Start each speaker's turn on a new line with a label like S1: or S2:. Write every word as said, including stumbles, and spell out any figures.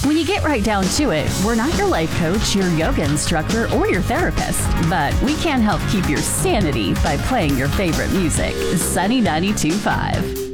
S1: When you get right down to it, we're not your life coach, your yoga instructor, or your therapist, but we can help keep your sanity by playing your favorite music. Sunny ninety-two point five.